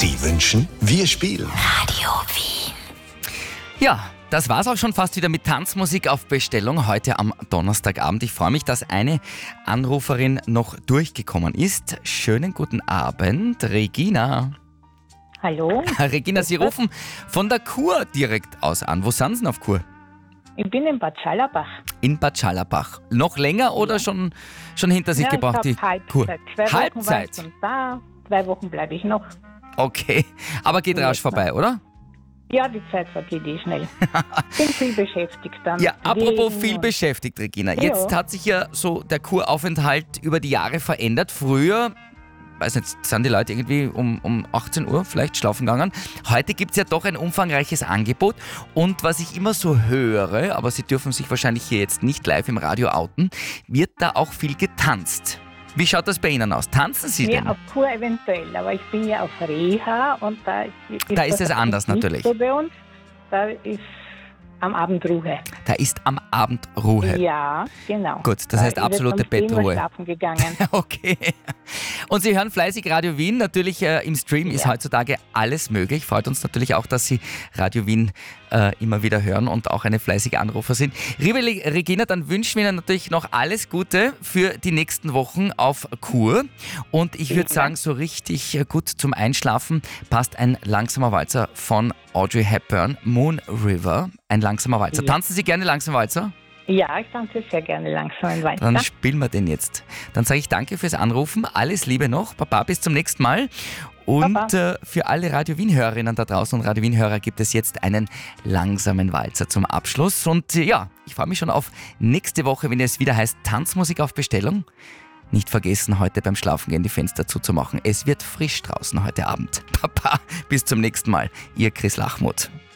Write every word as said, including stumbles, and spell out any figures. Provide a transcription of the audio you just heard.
Sie wünschen, wir spielen. Radio Wien. Ja, das war's auch schon fast wieder mit Tanzmusik auf Bestellung heute am Donnerstagabend. Ich freue mich, dass eine Anruferin noch durchgekommen ist. Schönen guten Abend, Regina. Hallo, Regina, Sie rufen von der Kur direkt aus an. Wo sind Sie denn auf Kur? ich bin in Bad Schallerbach. In Bad Schallerbach. Noch länger oder schon, schon hinter sich Ja, gebracht, ich die hab Kur? Halbzeit. Zwei Wochen war Halbzeit. ich schon da, zwei Wochen bleibe ich noch. Okay, aber geht Ja, rasch vorbei, oder? Ja, die Zeit vergeht eh schnell. Bin viel beschäftigt dann. Ja, apropos Wegen- viel beschäftigt, Regina. Ja. Jetzt hat sich ja so der Kuraufenthalt über die Jahre verändert. Früher, weiß nicht, sind die Leute irgendwie um, um achtzehn Uhr vielleicht schlafen gegangen. Heute gibt es ja doch ein umfangreiches Angebot. Und was ich immer so höre, aber Sie dürfen sich wahrscheinlich hier jetzt nicht live im Radio outen, wird da auch viel getanzt. Wie schaut das bei Ihnen aus? Tanzen Sie Ja, denn? auf Kur eventuell, aber ich bin ja auf Reha und da ist, Da ist das es anders nicht natürlich. So bei uns, da ist am Abend Ruhe. Da ist am Abend Ruhe. Ja, genau. Gut, das Da heißt ist absolute jetzt um zehn Uhr Bettruhe. schlafen gegangen. Okay. Und Sie hören fleißig Radio Wien. Natürlich äh, im Stream ist Ja. heutzutage alles möglich. Freut uns natürlich auch, dass Sie Radio Wien äh, immer wieder hören und auch eine fleißige Anrufer sind. Liebe Le- Regina, dann wünschen wir Ihnen natürlich noch alles Gute für die nächsten Wochen auf Kur. Und ich würde Ja. sagen, so richtig äh, gut zum Einschlafen passt ein langsamer Walzer von Audrey Hepburn, Moon River. Ein langsamer Walzer. Ja. Tanzen Sie gerne langsam Walzer? Ja, ich tanze sehr gerne langsam weiter. Dann spielen wir den jetzt. Dann sage ich danke fürs Anrufen. Alles Liebe noch. Baba, bis zum nächsten Mal. Und Baba. äh, für alle Radio Wien-Hörerinnen da draußen und Radio Wien-Hörer gibt es jetzt einen langsamen Walzer zum Abschluss. Und äh, ja, ich freue mich schon auf nächste Woche, wenn es wieder heißt Tanzmusik auf Bestellung. Nicht vergessen, heute beim Schlafengehen die Fenster zuzumachen. Es wird frisch draußen heute Abend. Papa, bis zum nächsten Mal. Ihr Chris Lachmuth.